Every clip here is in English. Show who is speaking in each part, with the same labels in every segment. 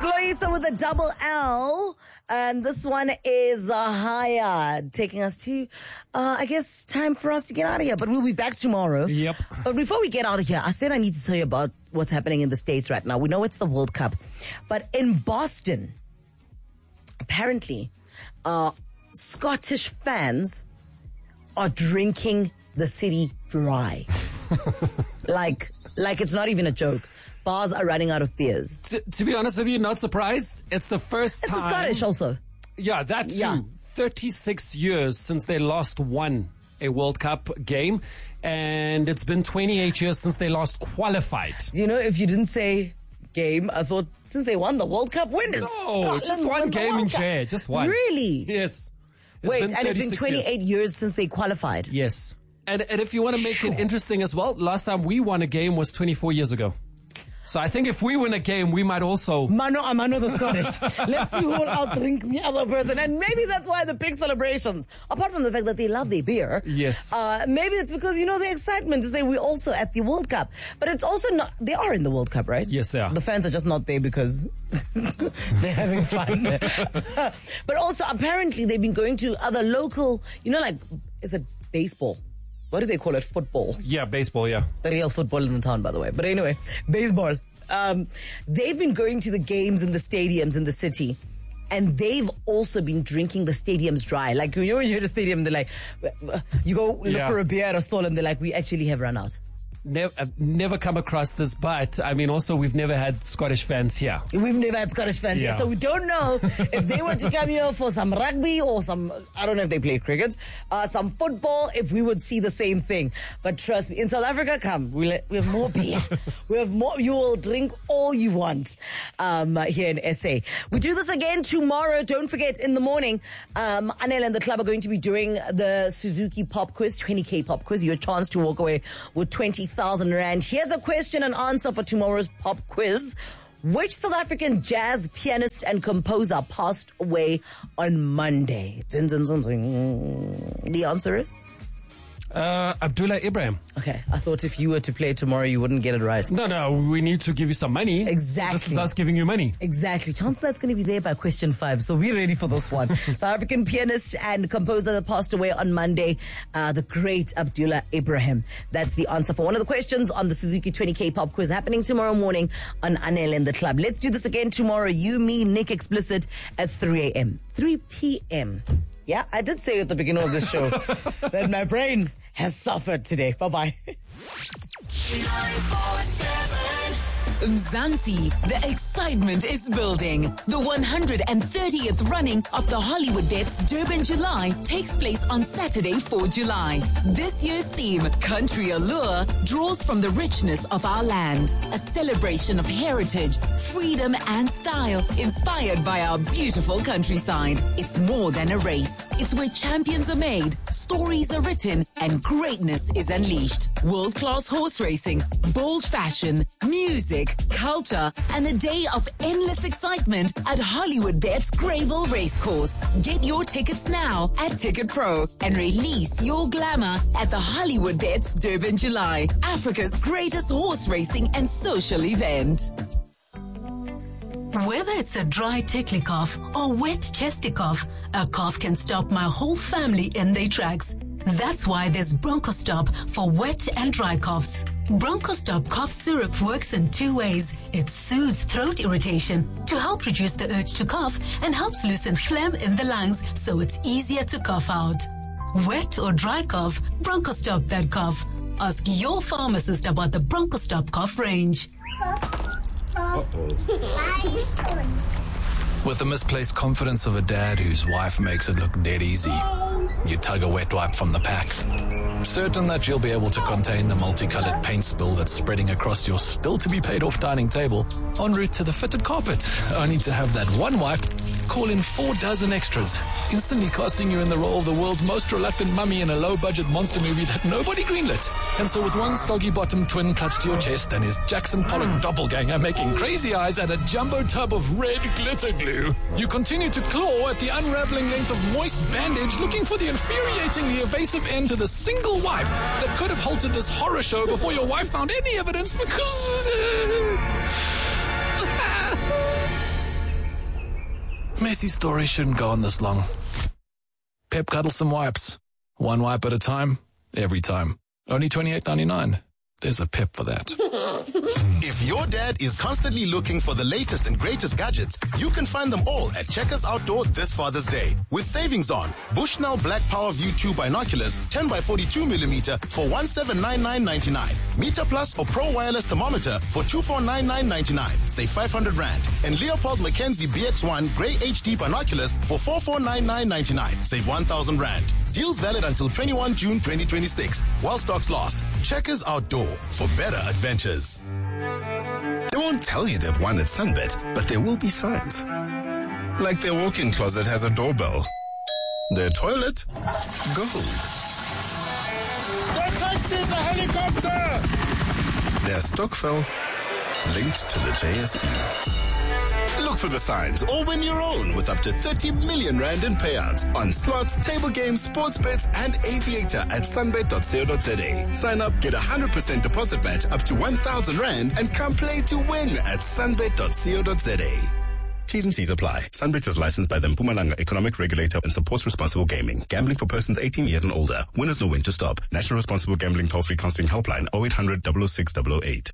Speaker 1: Sloisa with a double L. And this one is Higher, taking us to, I guess, time for us to get out of here. But we'll be back tomorrow.
Speaker 2: Yep.
Speaker 1: But before we get out of here, I said I need to tell you about what's happening in the States right now. We know it's the World Cup. But in Boston, apparently, Scottish fans are drinking the city dry. like it's not even a joke. Bars are running out of beers.
Speaker 2: To be honest with you, not surprised. It's the first time.
Speaker 1: It's the Scottish also.
Speaker 2: Yeah, that too.
Speaker 1: Yeah.
Speaker 2: 36 years since they last won a World Cup game. And it's been 28 years since they last qualified.
Speaker 1: You know, if you didn't say game, I thought since they won the World Cup, when did
Speaker 2: No,
Speaker 1: Scotland
Speaker 2: just
Speaker 1: win
Speaker 2: one
Speaker 1: the
Speaker 2: game
Speaker 1: World
Speaker 2: in
Speaker 1: Cup?
Speaker 2: chair. Just one.
Speaker 1: Really?
Speaker 2: Yes.
Speaker 1: Wait,
Speaker 2: been
Speaker 1: and it's been
Speaker 2: 36
Speaker 1: 28 years since they qualified.
Speaker 2: Yes. And if you want to make
Speaker 1: Sure.
Speaker 2: it interesting as well, last time we won a game was 24 years ago. So I think if we win a game, we might also...
Speaker 1: Mano a mano the Scottish. Let's see who will outdrink the other person. And maybe that's why the big celebrations, apart from the fact that they love their beer.
Speaker 2: Yes.
Speaker 1: Maybe it's because, you know, the excitement to say we're also at the World Cup. But it's also not, they are in the World Cup, right?
Speaker 2: Yes, they are.
Speaker 1: The fans are just not there because they're having fun. But also, apparently, they've been going to other local, you know, like, is it baseball? What do they call it? Football.
Speaker 2: Yeah, baseball, yeah.
Speaker 1: The real football is in town, by the way. But anyway, baseball. They've been going to the games in the stadiums in the city. And they've also been drinking the stadiums dry. Like, you know, when you're at a stadium, they're like, you go look for a beer at a stall and they're like, we actually have run out.
Speaker 2: I've never come across this, but I mean, also we've never had Scottish fans here.
Speaker 1: We've never had Scottish fans here,
Speaker 2: Yeah.
Speaker 1: so we don't know if they were to come here for some rugby or some, I don't know if they play cricket, some football, if we would see the same thing. But trust me, in South Africa, come, we have more beer. We have more, you will drink all you want here in SA. We do this again tomorrow. Don't forget, in the morning, Anel and the club are going to be doing the Suzuki Pop Quiz, 20K Pop Quiz. Your chance to walk away with 20,000 Rand. Here's a question and answer for tomorrow's pop quiz. Which South African jazz pianist and composer passed away on Monday? Ding, ding, ding, ding. The answer is?
Speaker 2: Abdullah Ibrahim.
Speaker 1: Okay, I thought if you were to play tomorrow, you wouldn't get it right.
Speaker 2: No, we need to give you some money.
Speaker 1: Exactly.
Speaker 2: This is us giving you money.
Speaker 1: Exactly. Chances that's going to be there by question 5. So we're ready for this one. South African pianist and composer that passed away on Monday, the great Abdullah Ibrahim. That's the answer for one of the questions on the Suzuki 20K Pop Quiz happening tomorrow morning on Anel and the Club. Let's do this again tomorrow. You, me, Nick Explicit at 3 a.m. 3 p.m. Yeah, I did say at the beginning of this show that my brain has suffered today. Bye-bye.
Speaker 3: Mzansi, the excitement is building. The 130th running of the Hollywood Bets Durban July takes place on Saturday, 4 July. This year's theme, Country Allure, draws from the richness of our land. A celebration of heritage, freedom and style, inspired by our beautiful countryside. It's more than a race. It's where champions are made, stories are written, and greatness is unleashed. World-class horse racing, bold fashion, music, culture, and a day of endless excitement at Hollywood Bets Greyville Racecourse. Get your tickets now at Ticket Pro and release your glamour at the Hollywood Bets Durban July, Africa's greatest horse racing and social event.
Speaker 4: Whether it's a dry tickly cough or wet chesty cough, a cough can stop my whole family in their tracks. That's why there's BronchoStop for wet and dry coughs. BronchoStop cough syrup works in 2 ways. It soothes throat irritation to help reduce the urge to cough and helps loosen phlegm in the lungs so it's easier to cough out. Wet or dry cough, BronchoStop that cough. Ask your pharmacist about the BronchoStop cough range.
Speaker 5: With the misplaced confidence of a dad whose wife makes it look dead easy, you tug a wet wipe from the pack. Certain that you'll be able to contain the multicolored paint spill that's spreading across your still-to-be-paid-off dining table en route to the fitted carpet, only to have that one wipe call in 4 dozen extras, instantly casting you in the role of the world's most reluctant mummy in a low-budget monster movie that nobody greenlit. And so with one soggy-bottomed twin clutched to your chest and his Jackson Pollock doppelganger making crazy eyes at a jumbo tub of red glitter glue, you continue to claw at the unraveling length of moist bandage looking for the infuriatingly evasive end to the single wipe that could have halted this horror show before your wife found any evidence because... messy story shouldn't go on this long. Pep cuddles some wipes. One wipe at a time, every time. Only $28.99. There's a Pep for that.
Speaker 6: If your dad is constantly looking for the latest and greatest gadgets, you can find them all at Checkers Outdoor this Father's Day. With savings on Bushnell Black Power View 2 binoculars 10x42mm for $1,799.99. Meter Plus or Pro Wireless thermometer for $2,499.99. Save 500 Rand. And Leopold Mackenzie BX1 Grey HD binoculars for $4,499.99. Save 1,000 Rand. Deals valid until 21 June 2026. While stocks last. Checkers Outdoor for better adventures. They won't tell you they've won at Sunbet, but there will be signs. Like their walk-in closet has a doorbell. Their toilet, gold. Their taxi's a helicopter! Their Stokvel, linked to the JSE. Look for the signs or win your own with up to 30 million Rand in payouts on slots, table games, sports bets, and aviator at sunbet.co.za. Sign up, get 100% deposit match up to 1,000 Rand and come play to win at sunbet.co.za. T's and C's apply. Sunbet is licensed by the Mpumalanga Economic Regulator and supports responsible gaming. Gambling for persons 18 years and older. Winners know when to stop. National Responsible Gambling Toll-Free Counseling Helpline 0800 006 008.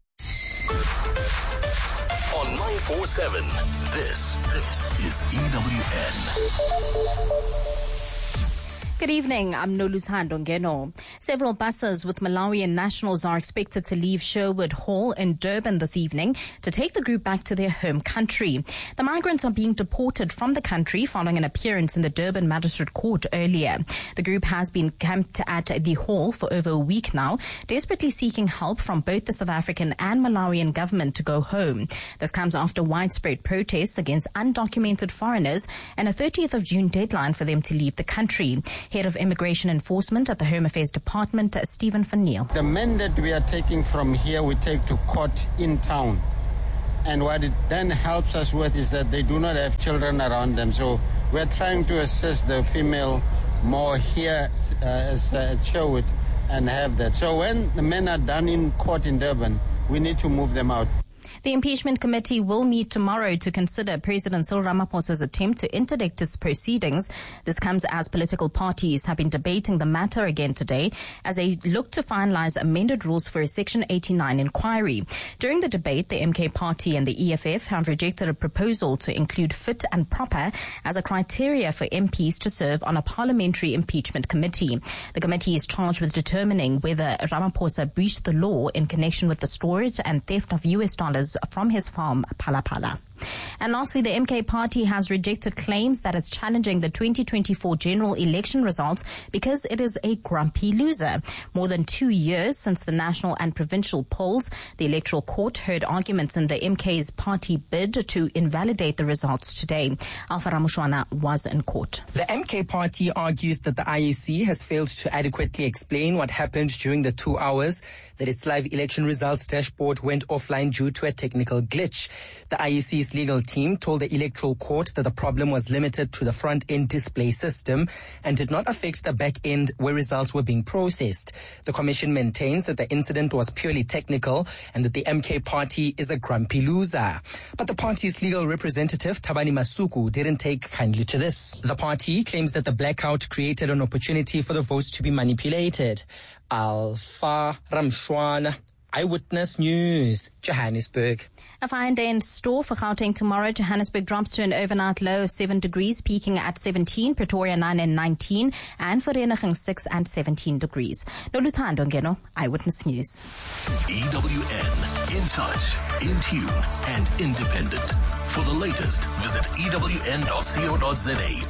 Speaker 7: On 947, this is EWN.
Speaker 8: Good evening, I'm Noluthando Ngeno. Several buses with Malawian nationals are expected to leave Sherwood Hall in Durban this evening to take the group back to their home country. The migrants are being deported from the country following an appearance in the Durban Magistrate Court earlier. The group has been camped at the hall for over a week now, desperately seeking help from both the South African and Malawian government to go home. This comes after widespread protests against undocumented foreigners and a 30th of June deadline for them to leave the country. Head of Immigration Enforcement at the Home Affairs Department, Stephen Van Neil.
Speaker 9: The men that we are taking from here, we take to court in town. And what it then helps us with is that they do not have children around them. So we're trying to assist the female more here at Sherwood and have that. So when the men are done in court in Durban, we need to move them out.
Speaker 8: The impeachment committee will meet tomorrow to consider President Cyril Ramaphosa's attempt to interdict his proceedings. This comes as political parties have been debating the matter again today as they look to finalize amended rules for a Section 89 inquiry. During the debate, the MK party and the EFF have rejected a proposal to include fit and proper as a criteria for MPs to serve on a parliamentary impeachment committee. The committee is charged with determining whether Ramaphosa breached the law in connection with the storage and theft of US dollars from his farm, Phala Phala. And lastly, the MK party has rejected claims that it's challenging the 2024 general election results because it is a grumpy loser. More than 2 years since the national and provincial polls, the Electoral Court heard arguments in the MK's party bid to invalidate the results today. Alpha Ramushwana was in court.
Speaker 10: The MK party argues that the IEC has failed to adequately explain what happened during the 2 hours that its live election results dashboard went offline due to a technical glitch. The IEC's legal team told the Electoral Court that the problem was limited to the front-end display system and did not affect the back-end where results were being processed. The commission maintains that the incident was purely technical and that the MK party is a grumpy loser. But the party's legal representative, Thabani Masuku, didn't take kindly to this. The party claims that the blackout created an opportunity for the votes to be manipulated. Alpha Ramshwana, Eyewitness News, Johannesburg.
Speaker 8: A fine day in store for Gauteng tomorrow. Johannesburg drops to an overnight low of 7 degrees, peaking at 17, Pretoria 9 and 19, and Vereeniging 6 and 17 degrees. Noluthando Ngeno, Eyewitness News.
Speaker 7: EWN, in touch, in tune, and independent. For the latest, visit EWN.co.za.